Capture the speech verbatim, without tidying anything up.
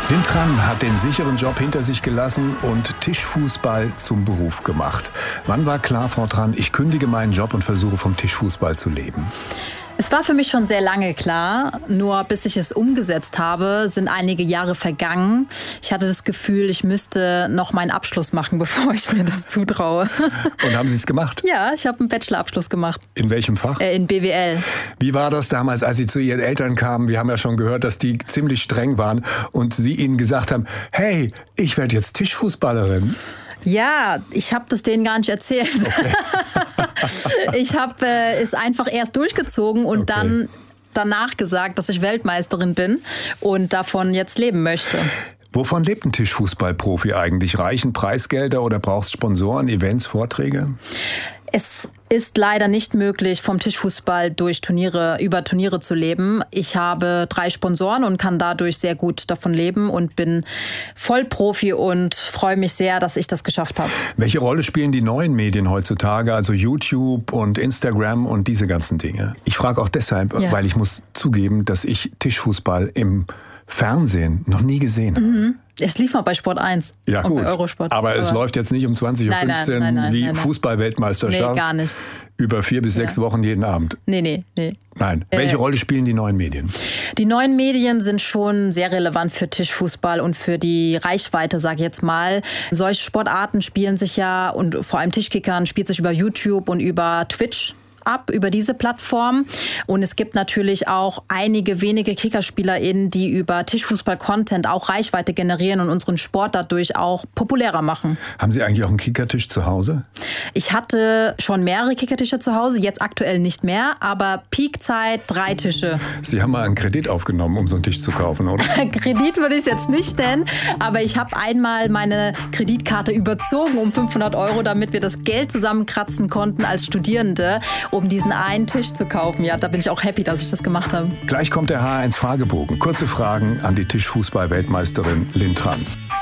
Lintran hat den sicheren Job hinter sich gelassen und Tischfußball zum Beruf gemacht. Wann war klar, Frau Tran, ich kündige meinen Job und versuche vom Tischfußball zu leben? Es war für mich schon sehr lange klar, nur bis ich es umgesetzt habe, sind einige Jahre vergangen. Ich hatte das Gefühl, ich müsste noch meinen Abschluss machen, bevor ich mir das zutraue. Und haben Sie es gemacht? Ja, ich habe einen Bachelorabschluss gemacht. In welchem Fach? Äh, in B W L. Wie war das damals, als Sie zu Ihren Eltern kamen? Wir haben ja schon gehört, dass die ziemlich streng waren und Sie ihnen gesagt haben, hey, ich werde jetzt Tischfußballerin. Ja, ich habe das denen gar nicht erzählt. Okay. Ich habe äh, es einfach erst durchgezogen und okay. dann danach gesagt, dass ich Weltmeisterin bin und davon jetzt leben möchte. Wovon lebt ein Tischfußballprofi eigentlich? Reichen Preisgelder oder braucht es Sponsoren, Events, Vorträge? Es ist leider nicht möglich, vom Tischfußball durch Turniere, über Turniere zu leben. Ich habe drei Sponsoren und kann dadurch sehr gut davon leben und bin Vollprofi und freue mich sehr, dass ich das geschafft habe. Welche Rolle spielen die neuen Medien heutzutage, also YouTube und Instagram und diese ganzen Dinge? Ich frage auch deshalb, ja. weil ich muss zugeben, dass ich Tischfußball im Fernsehen noch nie gesehen habe. Mhm. Es lief mal bei Sport eins ja, und gut. bei Eurosport. Aber, Aber es läuft jetzt nicht um zwanzig Uhr fünfzehn nein, nein, nein, wie Fußball-Weltmeisterschaft. Nee, gar nicht. Über vier bis sechs ja. Wochen jeden Abend. Nee, nee, nee. Nein. Welche äh, Rolle spielen die neuen Medien? Die neuen Medien sind schon sehr relevant für Tischfußball und für die Reichweite, sage ich jetzt mal. Solche Sportarten spielen sich ja, und vor allem Tischkickern, spielt sich über YouTube und über Twitch ab, über diese Plattform. Und es gibt natürlich auch einige wenige KickerspielerInnen, die über Tischfußball-Content auch Reichweite generieren und unseren Sport dadurch auch populärer machen. Haben Sie eigentlich auch einen Kickertisch zu Hause? Ich hatte schon mehrere Kickertische zu Hause, jetzt aktuell nicht mehr, aber Peakzeit drei Tische. Sie haben mal einen Kredit aufgenommen, um so einen Tisch zu kaufen, oder? Kredit würde ich es jetzt nicht nennen, aber ich habe einmal meine Kreditkarte überzogen um fünfhundert Euro, damit wir das Geld zusammenkratzen konnten als Studierende, um diesen einen Tisch zu kaufen. Ja, da bin ich auch happy, dass ich das gemacht habe. Gleich kommt der H eins Fragebogen. Kurze Fragen an die Tischfußball-Weltmeisterin Lintran.